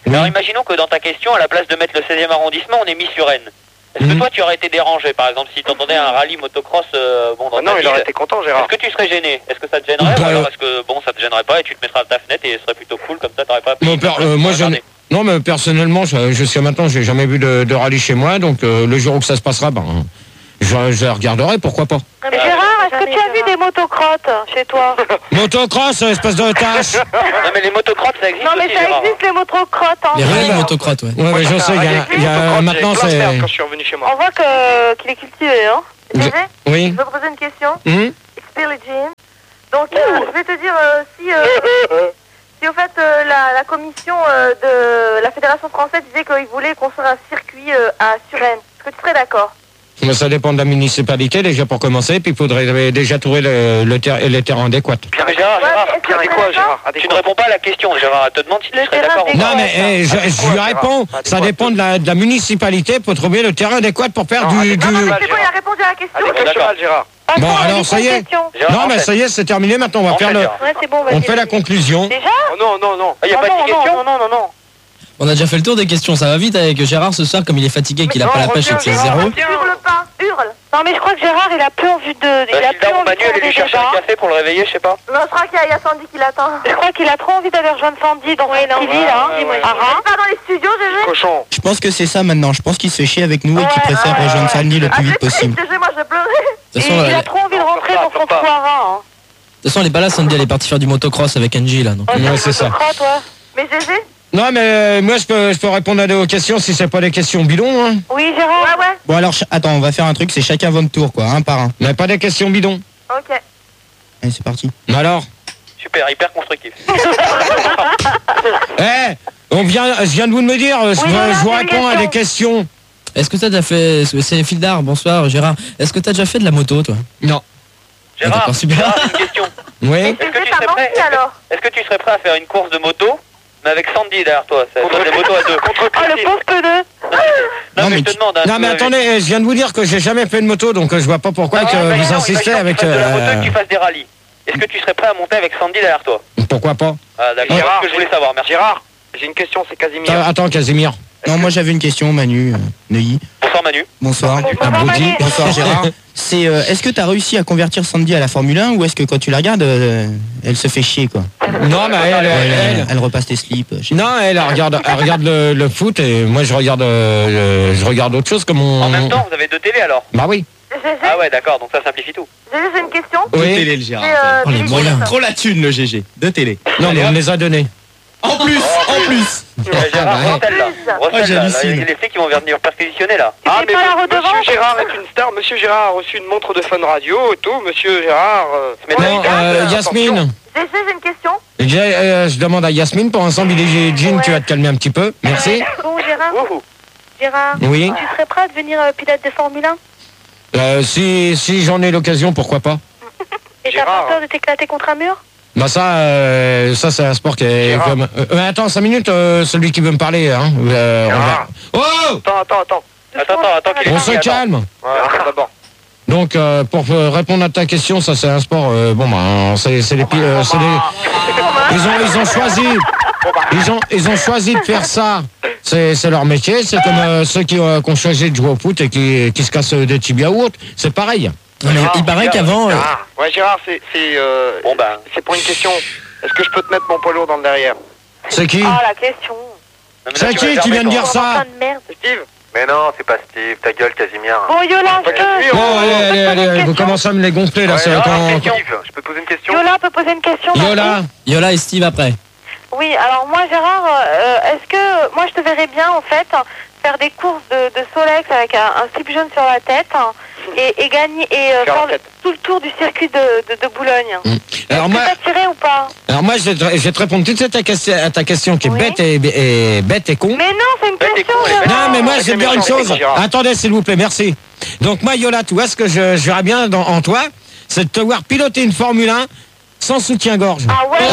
Alors imaginons que dans ta question, à la place de mettre le 16e arrondissement, on est mis sur Rennes. Est-ce que toi tu aurais été dérangé, par exemple, si tu entendais un rallye motocross dans ta Non, il ville, aurait été content, Gérard. est-ce que tu serais gêné? Est-ce que ça te gênerait? Ou alors est-ce que ça te gênerait pas et tu te mettras à ta fenêtre et ce serait plutôt cool, comme ça t'aurais pas... Non, mais personnellement, jusqu'à maintenant, j'ai jamais vu de rallye chez moi, donc le jour où ça se passera, je regarderai, pourquoi pas. Gérard, est-ce que tu as vu des motocrottes chez toi? Motocross, espèce de tâche. Non mais les motocrottes ça existe Non, mais aussi, ça Gérard. existe les motocrottes. Les rallyes motocrottes, ouais. Ouais, je sais, il y a maintenant, c'est... Quand je suis revenu chez moi. On voit qu'il est cultivé, hein. Oui. Je veux poser une question. It's Billie Jean. Donc, je vais te dire si au fait la commission de la Fédération française disait qu'ils voulaient construire un circuit à Suresnes. Est-ce que tu serais d'accord? Mais ça dépend de la municipalité, déjà pour commencer, puis il faudrait déjà trouver les terrains adéquats. Mais Gérard, Bien adéquat, Gérard. tu ne réponds pas à la question, Gérard. Elle te demande si tu serais d'accord ou Non, pas. mais je lui réponds, ça dépend de la municipalité pour trouver le terrain adéquat pour faire du... Non, c'est bon, il a répondu à la question. Adéquat, Gérard. Bon, alors ça y est. Non, mais ça y est, c'est terminé, maintenant on va faire le... Ouais, c'est bon, vas-y. On fait la conclusion. Déjà? Oh non. Il n'y a pas de question? Non. On a déjà fait le tour des questions, ça va vite avec Gérard ce soir, comme il est fatigué, qu'il a pas la pêche et que c'est zéro. Hurle pas, hurle. Non, mais je crois que Gérard, il a plus envie de... Il a plus envie Manu, elle est lui chercher un café pour le réveiller, je sais pas. Non, je crois qu'il y a Sandy qui l'attend. Je crois qu'il a trop envie d'aller rejoindre Sandy dans son petit lit, là. Pas dans les studios, Gégé? Cochon. Je pense que c'est ça maintenant. Je pense qu'il se fait chier avec nous et qu'il préfère rejoindre Sandy le plus vite possible. Gégé, moi, je pleurais. De toute façon, Il a trop envie de rentrer dans son trou à rats. elle est pas là, Sandy, elle est partie faire du motocross avec Angie, là. Donc. Ouais, c'est ça. Mais Gégé? Non, mais moi, je peux répondre à vos questions si c'est pas des questions bidons. Hein. Oui, Gérard? Ouais. Bon alors, attends, on va faire un truc, c'est chacun votre tour, quoi, un par un. Mais pas des questions bidons. Ok. Allez, c'est parti. Mais alors Super, hyper constructif. je viens de vous me dire, je vous réponds à des questions. Est-ce que t'as déjà fait... C'est Fildar, bonsoir Gérard. Est-ce que t'as déjà fait de la moto, toi? Non. Gérard, d'accord, super. Gérard, une question. Oui. Et Est-ce que tu serais prêt à faire une course de moto, mais avec Sandy derrière toi? C'est des motos à deux. Oh, le pauvre pedeux. Non, mais je te demande. Non, mais attendez, je viens de vous dire que j'ai jamais fait de moto, donc je vois pas pourquoi vous insistez avec... de la moto et que tu fasses des rallyes. Est-ce que tu serais prêt à monter avec Sandy derrière toi? Pourquoi pas? Ah d'accord, c'est ce que je voulais savoir, merci. Gérard, j'ai une question, c'est Casimir. Attends, Casimir. Non, moi j'avais une question, Manu, Neuilly. Bonsoir Manu. Bonsoir. Abruti. Bonsoir Gérard. C'est, est-ce que t'as réussi à convertir Sandy à la Formule 1 ou est-ce que quand tu la regardes, elle se fait chier, quoi? Non, mais Elle repasse tes slips. Non, elle regarde le foot et moi je regarde autre chose comme En même temps, vous avez deux télé alors? Bah oui. Ah ouais, d'accord, donc ça simplifie tout. J'ai une question. Deux Oui. télé, le Gérard. Oh, les moyens. Trop la thune, le GG. Deux télé. Non, mais on les a donnés. En plus. Gérard, ouais. recèle là. Recèle là. j'hallucine. Les flics qui vont venir perquisitionner là. Ah, mais pas la redevance? Monsieur Gérard est une star. Monsieur Gérard a reçu une montre de Fun Radio et tout. Monsieur Gérard... Non, Yasmine. J'ai une question. Je demande à Yasmine, pour l'instant, Billie Jean, tu vas te calmer un petit peu. Merci. Bon, Gérard. Wouhou. Gérard, Oui. tu serais prêt à devenir pilote de Formule 1? Si j'en ai l'occasion, pourquoi pas? Et t'as pas peur de t'éclater contre un mur? Bah ça c'est un sport qui est Gérard. comme... attends, 5 minutes, celui qui veut me parler, hein. Gérard. Oh, Attends, qu'il est on se fini, attends. calme. Ouais, d'abord. Donc, pour répondre à ta question, ça c'est un sport, ils ont choisi de faire ça. C'est leur métier, c'est comme ceux qui ont choisi de jouer au foot et qui se cassent des tibias ou autre. C'est pareil. Non, mais il paraît qu'avant... Ouais, Gérard, Bon ben... c'est pour une question. Est-ce que je peux te mettre mon poids lourd dans le derrière? C'est qui? Ah, la question. Non, mais là, C'est tu vas qui fermer vient de ton- dire ça? Plein de merde. Steve? Mais non, c'est pas Steve, ta gueule, Casimir. Bon, Yola, je peux... Bon, allez, vous commencez à me les gonfler là. Ouais, c'est alors, quand... Steve, je peux te poser une question? Yola peut poser une question? Yola. Yola et Steve après. Oui, alors moi, Gérard, est-ce que... Moi, je te verrais bien, en fait, faire des courses de Solex avec un slip jaune sur la tête et gagner et faire tout le tour du circuit de Boulogne. Alors Est-ce moi, que t'as tiré ou pas? je vais te répondre tout de suite à ta question qui est Oui. bête et con. Mais non, c'est une Bête et question, con, les bêtes. Gérard. Non, mais moi, je vais te dire une chose. Gérard. Attendez, s'il vous plaît, merci. Donc, moi, Yola, tu vois ce que je verrais bien en toi, c'est de te voir piloter une Formule 1 sans soutien-gorge. Ah ouais,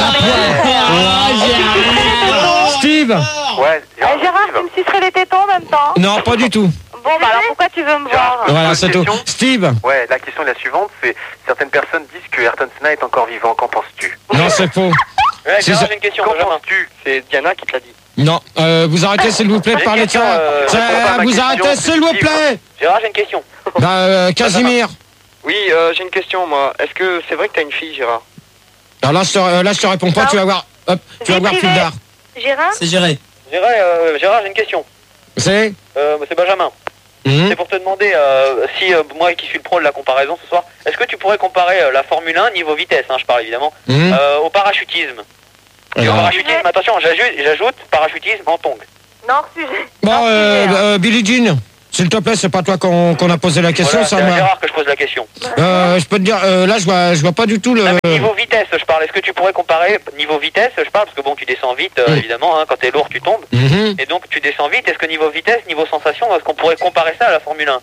Steve? Ouais, Gérard, tu me sucerais les tétons en même temps? Non, pas du tout. Bon, bah alors pourquoi tu veux me voir? Voilà, c'est tout. question. Steve? Ouais, la question est la suivante, c'est certaines personnes disent que Ayrton Senna est encore vivant, qu'en penses-tu? Non, c'est faux. Ouais, C'est Gérard, ça. j'ai une question, Qu'en Benjamin. penses-tu? C'est Diana qui te l'a dit. Non, vous arrêtez s'il vous plaît de parler de ça. Vous arrêtez s'il vous plaît. Gérard, j'ai une question. Casimir. Oui, j'ai une question, moi. Est-ce que c'est vrai que t'as une fille, Gérard? Alors là, je te réponds pas, tu vas voir. Hop, tu vas voir plus tard. Gérard? C'est géré. Gérard, j'ai une question. C'est Benjamin. C'est pour te demander si moi qui suis le pro de la comparaison ce soir, est-ce que tu pourrais comparer la Formule 1 niveau vitesse, je parle évidemment, au parachutisme. Et au parachutisme, attention, j'ajoute parachutisme en tongue. Non, hors sujet. Bon, Billie Jean, s'il te plaît, c'est pas toi qu'on a posé la question, Voilà, ça c'est à m'a... Gérard que je pose la question. Je peux te dire, là, je vois pas du tout le... Non, mais niveau vitesse, je parle. Est-ce que tu pourrais comparer niveau vitesse, je parle, parce que bon, tu descends vite, évidemment, quand t'es lourd, tu tombes. Et donc, tu descends vite. Est-ce que niveau vitesse, niveau sensation, est-ce qu'on pourrait comparer ça à la Formule 1?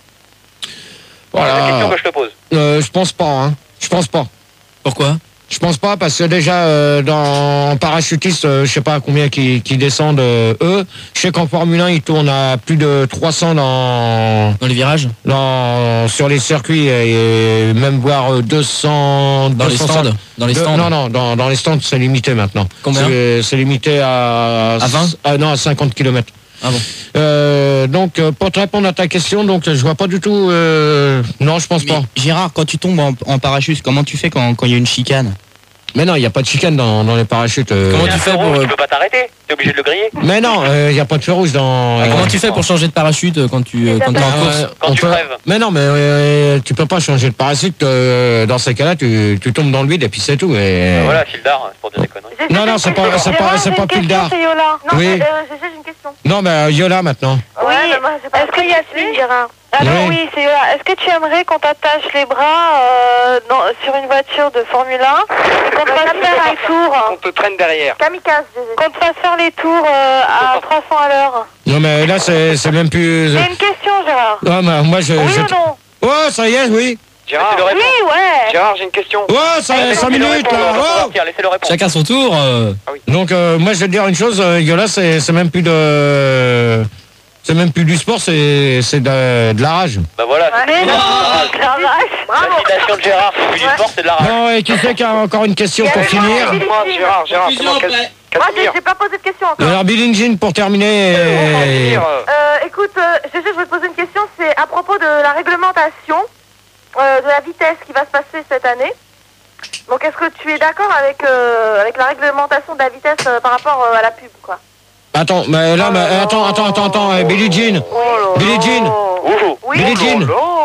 Voilà. C'est la question que je te pose. Je pense pas, Je pense pas. Pourquoi? Je pense pas, parce que déjà, dans parachutiste, je sais pas combien qui descendent eux. Je sais qu'en Formule 1, ils tournent à plus de 300 dans les virages, sur les circuits, et même voire 200... Dans les stands. Non, dans les stands, c'est limité maintenant. Combien? C'est limité à 20? Non, à 50 km. Ah bon. Donc, pour te répondre à ta question, donc je vois pas du tout... Non, je pense pas. Gérard, quand tu tombes en parachute, comment tu fais quand il y a une chicane? Mais non, il n'y a pas de chicane dans les parachutes. Comment tu fais pour... Tu peux pas t'arrêter? T'es obligé de le griller? Mais non, il n'y a pas de feu rouge dans... comment tu fais pour changer de parachute quand tu es en course? Quand tu crèves. Mais non, mais tu peux pas changer de parachute. Dans ces cas-là, tu tombes dans le vide et puis c'est tout. Et... Voilà, Fildar, c'est pour dire des conneries. Non, c'est pas Fildar. Non, Oui. j'ai une question. Non, mais Yola maintenant. Oui, est-ce que Yasmine, Gérard? Alors oui, c'est Yola. Est-ce que tu aimerais qu'on t'attache les bras sur une voiture de Formule 1 et qu'on te fasse faire un tour? On te traîne derrière. Kamikaze, qu'on te fasse faire les tours à 300 à l'heure? Non, mais là, c'est même plus... J'ai une question, Gérard. Non, mais moi, Oui ou non? Oh, ça y est, oui. Gérard, Oui, ouais. Gérard, j'ai une question. Oh, ça y est, 5 minutes, là. Oh. Laissez-le répondre. Chacun son tour. Donc, moi, je vais te dire une chose, Yola, c'est même plus de... C'est même plus du sport, c'est de la rage. Bah voilà. Mais non, c'est la rage. La citation de Gérard, c'est plus du sport, c'est de la rage. Bon, et qui c'est qui a encore une question pour finir? Moi, Gérard, c'est moi, Casimir. J'ai pas posé de question encore. Alors, Billie Jean, pour terminer... Écoute, je vais te poser une question, c'est à propos de la réglementation de la vitesse qui va se passer cette année. Donc, est-ce que tu es d'accord avec la réglementation de la vitesse par rapport à la pub, quoi? Attends, mais là, attends, Billie Jean. Billie Jean. Oui. Billie Jean.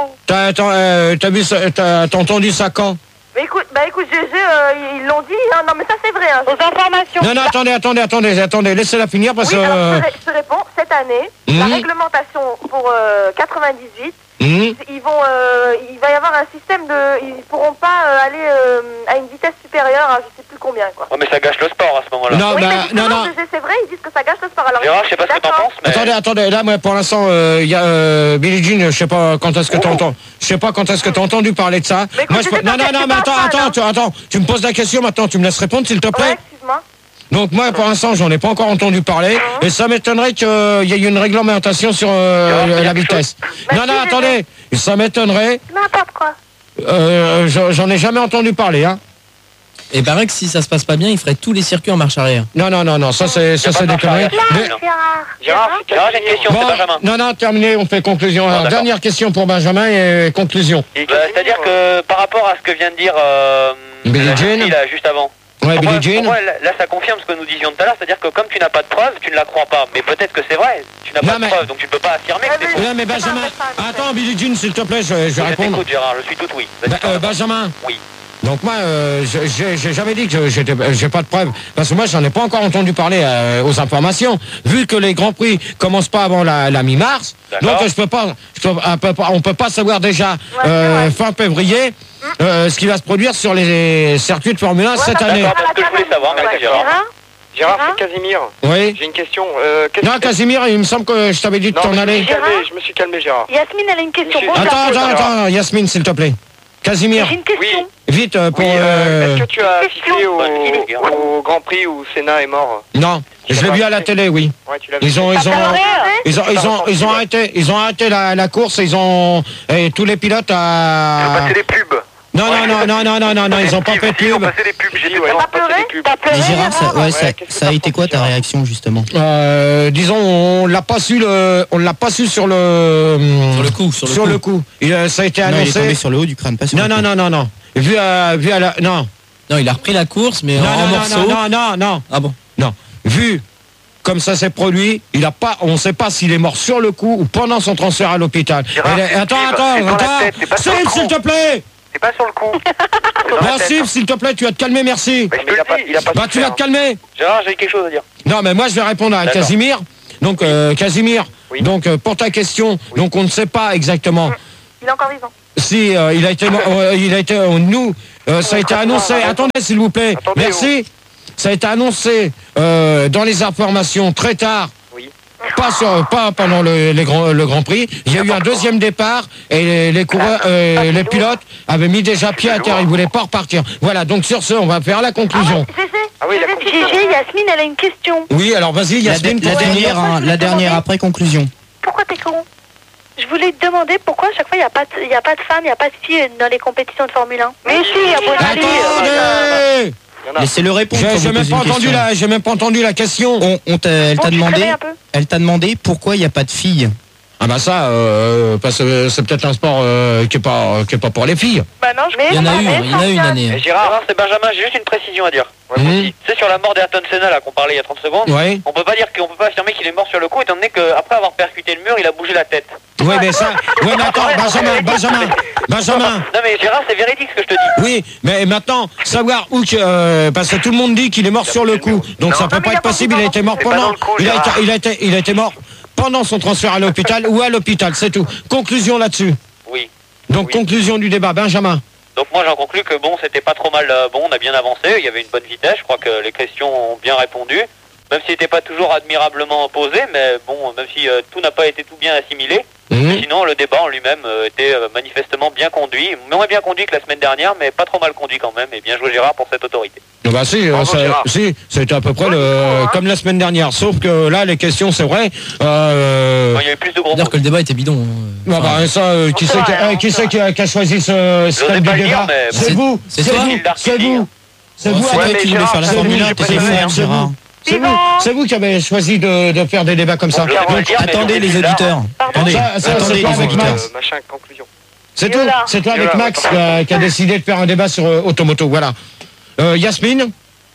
T'as entendu ça quand? Mais écoute, GG, ils l'ont dit, hein. Non mais ça c'est vrai, hein. Aux informations. Non, attendez, laissez-la finir parce que... Oui, alors je te réponds, cette année, la réglementation pour 98, il va y avoir un système de... Ils pourront pas aller à une vitesse supérieure à je sais plus combien, quoi. Oh mais ça gâche le sport à ce moment-là. Non. GG, c'est vrai, ils disent que ça gâche le sport. Alors, Gérard, je sais pas ce que t'en penses, mais... Attendez, là, moi, pour l'instant, il y a Billie Jean, je sais pas quand est-ce que t'entends. Je sais pas quand est-ce que t'as entendu parler de ça. Mais écoute, Non, mais attends, tu me poses la question maintenant, tu me laisses répondre, s'il te plaît. Ouais, excuse-moi. Donc moi, pour l'instant, j'en ai pas encore entendu parler, et ça m'étonnerait qu'il y ait une réglementation sur la vitesse. Non, attendez, ça m'étonnerait. N'importe quoi. J'en ai jamais entendu parler, hein. Et paraît que si ça se passe pas bien, il ferait tous les circuits en marche arrière. Non, ça c'est des conneries. Gérard, j'ai une question, c'est Benjamin. Non, terminé, on fait conclusion. Alors, dernière question pour Benjamin et conclusion. C'est-à-dire que par rapport à ce que vient de dire Billie Jean, là, juste avant. Ouais, Billie Jean. Là, ça confirme ce que nous disions tout à l'heure, c'est-à-dire que comme tu n'as pas de preuve, tu ne la crois pas. Mais peut-être que c'est vrai, tu n'as pas de preuve, donc tu peux pas affirmer que c'est faux. Non, mais Benjamin, attends, Billie Jean, s'il te plaît, je vais répondre. Écoute, Gérard, je suis tout oui. Benjamin. Oui. Donc moi, j'ai jamais dit que j'ai pas de preuves, parce que moi j'en ai pas encore entendu parler aux informations. Vu que les grands prix commencent pas avant la mi-mars, donc on peut pas savoir déjà fin février ce qui va se produire sur les circuits de Formule 1 cette année. D'accord, parce que je voulais savoir, merci Gérard. Gérard, c'est Casimir. Oui. J'ai une question. Non, Casimir, il me semble que je t'avais dit de t'en aller. Je me suis calmé, Gérard. Yasmine, elle a une question. Attends, Yasmine, s'il te plaît. Casimir. J'ai une question. Vite, pour... Est-ce que tu as assisté au Grand Prix où Senna est mort? Non, je l'ai vu à la télé, oui. Ouais, tu l'as vu. Ils ont arrêté la course, et tous les pilotes Ils ont passé les pubs. Non, ils ont pas fait de Ils ont pub. passé des pubs, j'ai dit, T'as pas pleuré? T'as pleuré, Mais Gérard, Gérard ça a été quoi ta réaction justement? Disons, on l'a pas su sur le Sur le coup. Ça a été Non, il est annoncé. tombé sur le haut du crâne, pas sur le cou. Non. Vu à la non. Non, il a repris la course, mais en morceaux. Non. Ah bon? Non. Vu comme ça s'est produit, on ne sait pas s'il est mort sur le coup ou pendant son transfert à l'hôpital. Gérard, Attends. Steve, S'il te plaît. c'est pas sur le coup. C'est dans la Non, tête. Steve, s'il te plaît, tu vas te calmer, merci. Mais je te le dis, il a pas Bah, tu vas te calmer. Gérard, j'ai quelque chose à dire. Non, mais moi, je vais répondre à D'accord. Casimir. Donc, Casimir, Oui. donc, pour ta question, donc, on ne sait pas exactement Il est encore vivant. si il a été mort, ça a été annoncé. Attendez, s'il vous plaît. Attendez, Merci. Ça a été annoncé dans les informations très tard. Oui. Pas pendant le Grand Prix. Il y a eu un deuxième départ et les coureurs, les pilotes avaient mis déjà pied à terre. Ils voulaient pas repartir. Voilà. Donc sur ce, on va faire la conclusion. Ah oui, la Gégé, Yasmine, elle a une question. Oui. Alors vas-y, Yasmine. La dernière après conclusion. Pourquoi t'es con? Je voulais te demander pourquoi à chaque fois il n'y a pas de femmes, il n'y a pas de filles dans les compétitions de Formule 1. Mais si, il y a pas de filles. Attendez. Laissez-le répondre. quand J'ai vous même posez pas une entendu question. j'ai même pas entendu la question. Elle t'a Bon, tu te demandé. réveilles un peu. Elle t'a demandé pourquoi il n'y a pas de filles. Ah bah ça, parce que c'est peut-être un sport qui est pas pour les filles. Bah non, Il y en a eu une année. Et Gérard, c'est Benjamin, j'ai juste une précision à dire. C'est sur la mort d'Ayrton Senna là qu'on parlait il y a 30 secondes. Ouais. On peut pas affirmer qu'il est mort sur le coup étant donné qu'après avoir percuté le mur, il a bougé la tête. Ouais, mais ça. Ouais, mais attends, Benjamin. Non mais Gérard, c'est véridique ce que je te dis. Oui, mais maintenant, savoir où que. Parce que tout le monde dit qu'il est mort sur le coup. Donc ça peut pas être possible, il a été mort C'est pas dans pendant. le coup, Il a Gérard. été mort pendant son transfert à l'hôpital ou à l'hôpital, c'est tout. Conclusion là-dessus. Oui. Donc Oui. conclusion du débat, Benjamin. Donc moi j'en conclus que bon, c'était pas trop mal, on a bien avancé, il y avait une bonne vitesse, je crois que les questions ont bien répondu, même s'il n'était pas toujours admirablement posé, mais bon, même si tout n'a pas été tout bien assimilé, sinon le débat en lui-même était manifestement bien conduit, moins bien conduit que la semaine dernière, mais pas trop mal conduit quand même, et bien joué Gérard pour cette autorité. Bah si, c'était à peu près comme la semaine dernière, sauf que là les questions c'est vrai. Il y a eu plus de gros Dire que le débat était bidon. Bah, ça, qui c'est qui a choisi ce J'osais thème pas du le dire, débat? mais C'est bon. vous, C'est c'est toi vous, c'est vous, c'est vous, C'est toi qui voulais faire la c'est Formule vous, 1, je t'es préfère, fan, c'est Gérard. C'est vous qui avez choisi de faire des débats comme ça. Clairement, Donc, le dire, mais Attendez j'en ai les plus là. auditeurs. Attendez, Ça, attendez c'est les pas avec auditeurs. Max. Machin, conclusion. C'est tout. Yola. C'est toi avec Yola, Max qui a décidé de faire un débat sur Automoto. Voilà. Yasmine,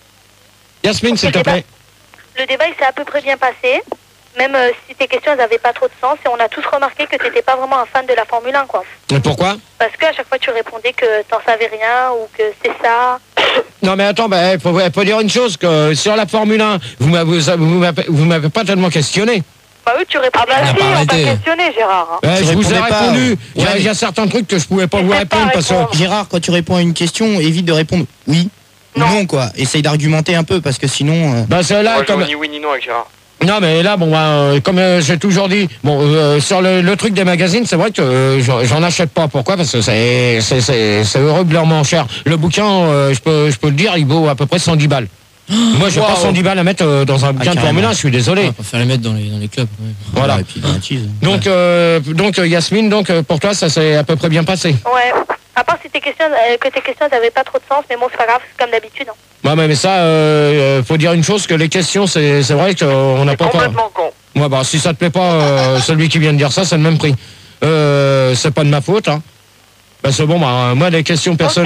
s'il te plaît. Le débat il s'est à peu près bien passé. Même si tes questions elles n'avaient pas trop de sens et on a tous remarqué que tu n'étais pas vraiment un fan de la Formule 1 quoi. Pourquoi? Parce qu'à chaque fois tu répondais que t'en savais rien ou que c'est ça. Non mais attends, il faut dire une chose, que sur la Formule 1, vous m'avez pas tellement questionné. Bah oui tu réponds. si, on t'a questionné Gérard. Je vous ai répondais pas, répondu. Il ouais. y a certains trucs que je pouvais pas vous Essaie pas répondre parce que... répondre. Gérard, quand tu réponds à une question, évite de répondre oui ou non quoi. Essaye d'argumenter un peu parce que sinon. Bah c'est là Moi, je comme... joue ni oui ni non avec Gérard. Non mais là comme j'ai toujours dit, sur le truc des magazines, c'est vrai que j'en achète pas. Pourquoi? Parce que c'est horriblement cher. Le bouquin, je peux le dire, il vaut à peu près 110 balles. Moi j'ai pas 110 balles à mettre dans un bouquin de Formule 1, je suis désolé. On va pas faire les mettre dans les clubs. Ouais. Voilà. Et puis dans la cheese. Donc Yasmine, pour toi ça s'est à peu près bien passé. Ouais. À part si tes questions n'avaient pas trop de sens, mais bon c'est pas grave, c'est comme d'habitude. Hein. Ouais, mais ça, faut dire une chose, que les questions, c'est vrai qu'on n'a C'est pas... complètement con. Ouais, bah si ça te plaît pas, celui qui vient de dire ça, c'est le même prix. C'est pas de ma faute, hein. Parce que bon, moi les questions, personne,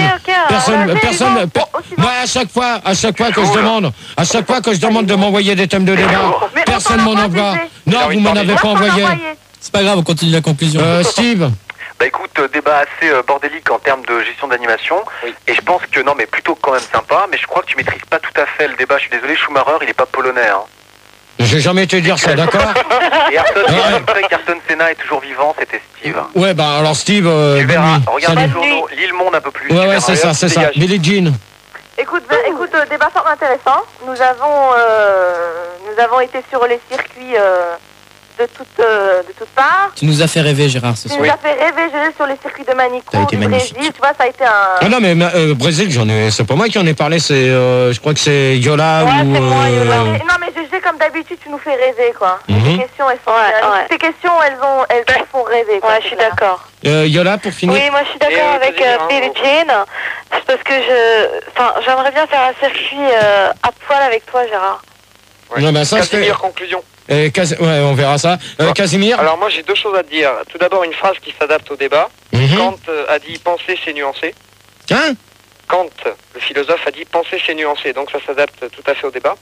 moi à chaque fois que je demande de m'envoyer des thèmes de débat, Mais personne on m'en t'en envoie. envoie, Non, vous m'en avez pas envoyé. C'est pas grave, on continue la conclusion. Steve. Bah écoute, débat assez bordélique en termes de gestion d'animation. Oui. Et je pense que, non mais plutôt quand même sympa, mais je crois que tu maîtrises pas tout à fait le débat. Je suis désolé, Schumacher, il est pas polonais. Hein. J'ai jamais été dire ça, d'accord? Et Ayrton Senna est toujours vivant, c'était Steve. Ouais, bah alors Steve... Tu verras, regarde salut. les journaux, lis le monde un peu plus. tu Ouais, verras. c'est ça. dégage. Billie Jean. Écoute, débat fort intéressant. Nous avons été sur les circuits de toutes parts. Tu nous as fait rêver, Gérard, ce Tu soir. nous as fait rêver sur les circuits de Manicourt, T'as été du magnifique. Brésil. Tu vois, ça a été un... Ah non mais Brésil, c'est pas moi qui en ai parlé, c'est je crois que c'est Yola Ouais, ou c'est moi, Yola. Non, mais je sais comme d'habitude, tu nous fais rêver, quoi. Tes questions, elles sont... Tes questions, elles font rêver, quoi. Ouais, je suis d'accord. Yola, pour finir. Oui, moi je suis d'accord avec Billie Jean. Parce que j'aimerais bien faire un circuit à poil avec toi, Gérard. Ouais. Non, bah, ça, Casimir, conclusion. Ouais, on verra ça. Casimir. Alors moi j'ai deux choses à te dire. Tout d'abord une phrase qui s'adapte au débat. Kant a dit penser c'est nuancé. Hein? Kant, le philosophe, a dit penser c'est nuancé. Donc ça s'adapte tout à fait au débat.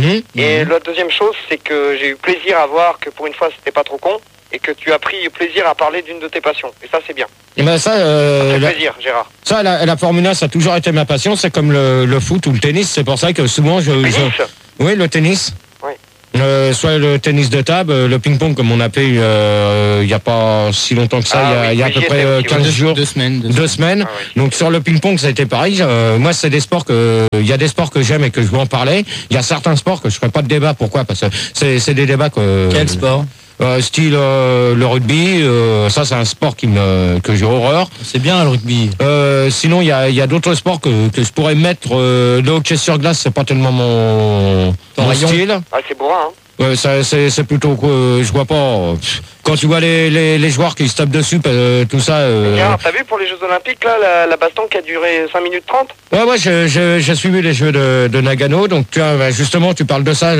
Et la deuxième chose, c'est que j'ai eu plaisir à voir que pour une fois c'était pas trop con et que tu as pris plaisir à parler d'une de tes passions. Et ça c'est bien. Et ben ça, fait plaisir, Gérard. Ça, la Formule 1, ça a toujours été ma passion. C'est comme le foot ou le tennis. C'est pour ça que souvent oui, le tennis. Oui. Soit le tennis de table, le ping-pong comme on appelait il n'y a pas si longtemps que ça, il y a à peu près 15 jours. 2 semaines. 2 semaines. Ah, oui. Donc sur le ping-pong, ça a été pareil. Moi, c'est des sports il y a des sports que j'aime et que je veux en parler. Il y a certains sports que je ferai pas de débat. Pourquoi? Parce que c'est des débats que... Quel sport? Style le rugby, ça c'est un sport que j'ai horreur. C'est bien le rugby. Sinon il y a d'autres sports que je pourrais mettre. Le hockey sur glace, c'est pas tellement mon style. Ah c'est bourrin, hein. C'est plutôt je vois pas. Quand tu vois les joueurs qui se tapent dessus, tout ça. T'as vu pour les Jeux Olympiques là la baston qui a duré 5 minutes 30? Ouais, j'ai suivi les Jeux de Nagano, donc justement tu parles de ça.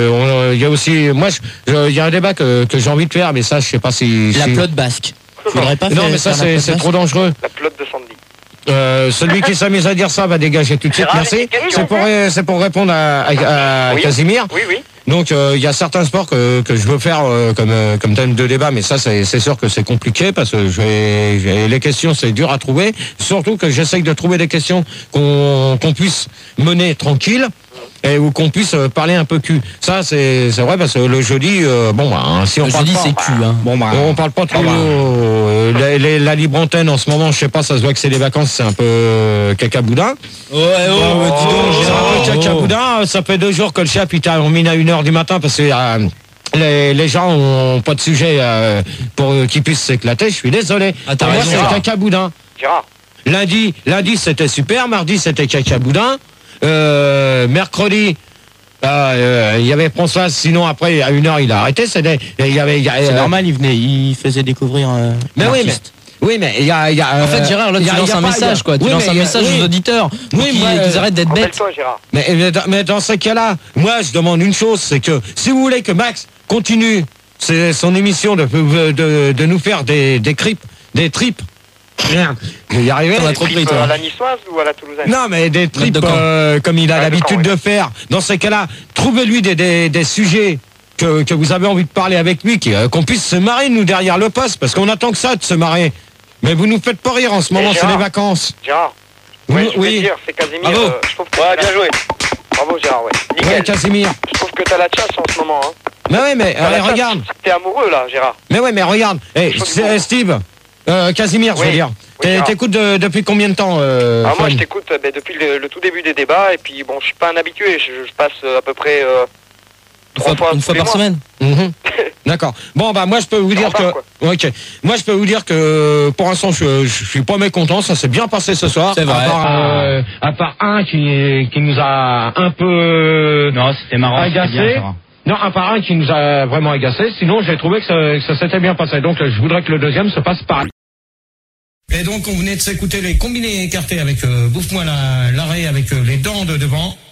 Il y a aussi, il y a un débat que j'ai envie de faire, mais ça je sais pas si. La pelote basque. Faudrait pas non, mais ça c'est trop dangereux. La pelote de Sandy. Celui qui s'amuse à dire ça va dégager tout de suite. Merci. C'est pour répondre à Casimir. Oui. Donc il y a certains sports que je veux faire comme thème de débat, mais ça c'est sûr que c'est compliqué parce que les questions c'est dur à trouver. Surtout que j'essaye de trouver des questions qu'on puisse mener tranquille. Et où qu'on puisse parler un peu cul. Ça c'est vrai parce que le jeudi si on le parle jeudi pas, c'est cul hein. On parle pas trop la libre antenne en ce moment, je sais pas, ça se voit que c'est les vacances, c'est un peu cacaboudin. Dis donc, c'est un peu cacaboudin, ça fait 2 jours que le chef il termine à 1h du matin parce que les gens ont pas de sujet pour qu'ils puissent s'éclater, je suis désolé. Pour moi c'est cacaboudin. Gérard. Lundi c'était super, mardi c'était cacaboudin. Mercredi, il y avait François, sinon après à 1h il a arrêté. C'est normal, il faisait découvrir. Mais oui, mais il y a. En fait, Gérard, là, tu lances un message, quoi. Tu lances un message aux auditeurs pour qu'ils arrêtent d'être bêtes. Rappelle-toi, Gérard. Mais dans ce cas-là, moi je demande une chose, c'est que si vous voulez que Max continue son émission de nous faire des tripes. Merde, je vais y arriver. À la niçoise ou à la toulousaine? Non, mais des tripes comme il a l'habitude de faire. Dans ces cas-là, trouvez-lui des sujets que vous avez envie de parler avec lui, qu'on puisse se marrer, nous, derrière le poste, parce qu'on attend que ça, de se marrer. Mais vous nous faites pas rire en ce moment, c'est les vacances. Gérard, je vais dire, c'est Casimir. Bravo. Je trouve que bien joué. Bravo, Gérard, nickel. Ouais, Casimir. Je trouve que t'as la chasse en ce moment, hein. Mais ouais, mais regarde. T'es amoureux, là, Gérard. Mais ouais, mais regarde. Steve. Casimir, je veux dire. T'écoutes depuis combien de temps moi, je t'écoute depuis le tout début des débats. Et puis, bon, je suis pas un habitué. Je passe à peu près une fois par semaine. D'accord. Bon, moi, je peux vous dire que... Ok. Moi, je peux vous dire que, pour l'instant, je suis pas mécontent. Ça s'est bien passé ce soir. C'est vrai. À part un qui nous a un peu... Non, c'était marrant. Agacé. Non, un par un qui nous a vraiment agacé. Sinon, j'ai trouvé que ça s'était bien passé. Donc, je voudrais que le deuxième se passe pareil. Et donc, on venait de s'écouter les combinés écartés avec Bouffe-moi l'arrêt avec les dents de devant.